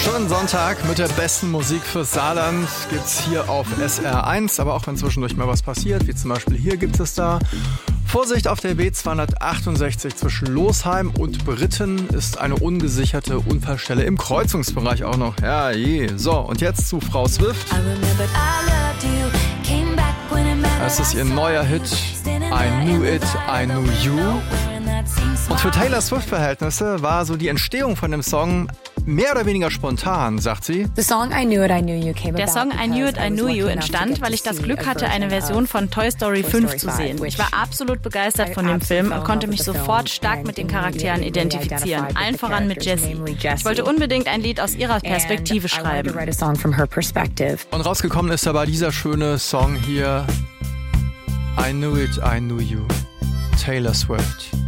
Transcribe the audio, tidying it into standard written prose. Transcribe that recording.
Schönen Sonntag mit der besten Musik fürs Saarland gibt's hier auf SR1, aber auch wenn zwischendurch mal was passiert, wie zum Beispiel hier gibt es da. Vorsicht auf der B268 zwischen Losheim und Britten ist eine ungesicherte Unfallstelle im Kreuzungsbereich auch noch. Ja, je. So, und jetzt zu Frau Swift. Das ist ihr neuer Hit I Knew It, I Knew You. Und für Taylor Swift-Verhältnisse war so die Entstehung von dem Song mehr oder weniger spontan, sagt sie. Der Song I Knew It, I Knew You entstand, weil ich das Glück hatte, eine Version von Toy Story 5 zu sehen. Ich war absolut begeistert von dem Film und konnte mich sofort stark mit den Charakteren identifizieren, allen voran mit Jessie. Ich wollte unbedingt ein Lied aus ihrer Perspektive schreiben. Und rausgekommen ist dabei dieser schöne Song hier, I Knew It, I Knew You, Taylor Swift.